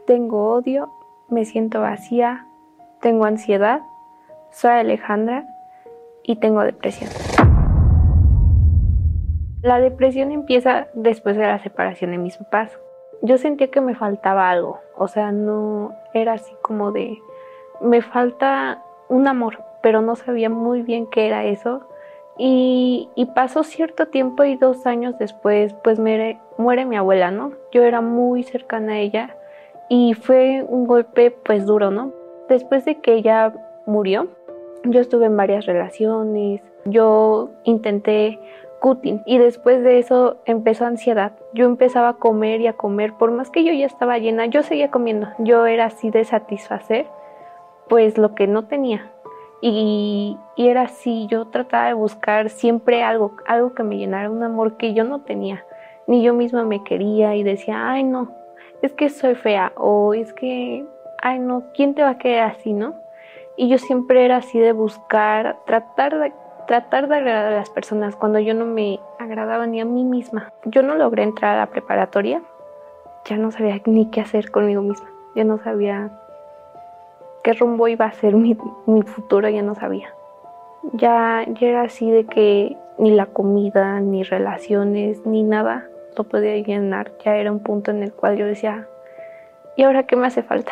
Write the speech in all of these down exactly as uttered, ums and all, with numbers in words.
tengo odio, me siento vacía, tengo ansiedad, soy Alejandra y tengo depresión. La depresión empieza después de la separación de mis papás. Yo sentía que me faltaba algo, o sea, no era así como de, me falta un amor, pero no sabía muy bien qué era eso. Y, y pasó cierto tiempo y dos años después, pues muere, muere mi abuela, ¿no? Yo era muy cercana a ella y fue un golpe pues duro, ¿no? Después de que ella murió, yo estuve en varias relaciones, yo intenté cutting y después de eso empezó ansiedad. Yo empezaba a comer y a comer, por más que yo ya estaba llena, yo seguía comiendo. Yo era así de satisfacer pues lo que no tenía. Y, y era así, yo trataba de buscar siempre algo, algo que me llenara, un amor que yo no tenía. Ni yo misma me quería y decía, ay no, es que soy fea, o es que, ay no, ¿quién te va a querer así, no? Y yo siempre era así de buscar, tratar de, tratar de agradar a las personas cuando yo no me agradaba ni a mí misma. Yo no logré entrar a la preparatoria, ya no sabía ni qué hacer conmigo misma, ya no sabía qué rumbo iba a ser mi, mi futuro, ya no sabía. Ya, ya era así de que ni la comida, ni relaciones, ni nada lo podía llenar. Ya era un punto en el cual yo decía, ¿y ahora qué me hace falta?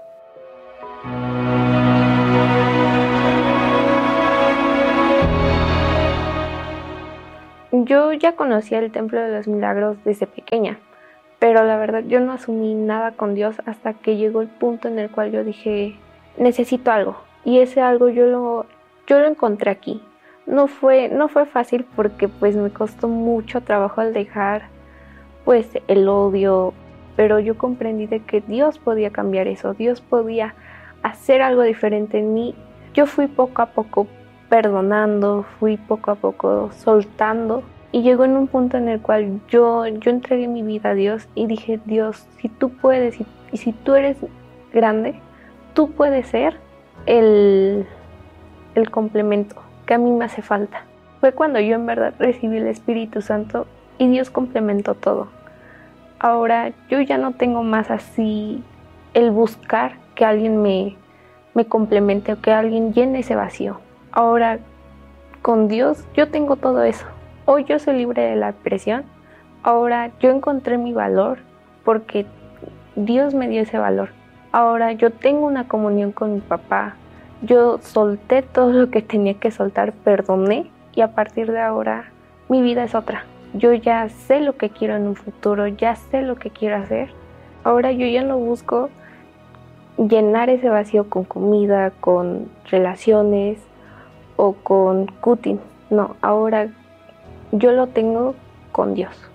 Yo ya conocía el Templo de los Milagros desde pequeña, pero la verdad yo no asumí nada con Dios hasta que llegó el punto en el cual yo dije, necesito algo, y ese algo yo lo, yo lo encontré aquí. No fue, no fue fácil porque pues me costó mucho trabajo al dejar pues el odio, pero yo comprendí de que Dios podía cambiar eso, Dios podía hacer algo diferente en mí. Yo fui poco a poco perdonando, fui poco a poco soltando y llegó en un punto en el cual yo, yo entregué mi vida a Dios y dije, Dios, si tú puedes y, y si tú eres grande, tú puedes ser el, el complemento que a mí me hace falta. Fue cuando yo en verdad recibí el Espíritu Santo y Dios complementó todo. Ahora yo ya no tengo más así el buscar que alguien me, me complemente o que alguien llene ese vacío. Ahora con Dios yo tengo todo eso. Hoy yo soy libre de la depresión. Ahora yo encontré mi valor porque Dios me dio ese valor. Ahora yo tengo una comunión con mi papá. Yo solté todo lo que tenía que soltar, perdoné y a partir de ahora mi vida es otra. Yo ya sé lo que quiero en un futuro, ya sé lo que quiero hacer. Ahora yo ya no busco llenar ese vacío con comida, con relaciones o con cutting. No, ahora yo lo tengo con Dios.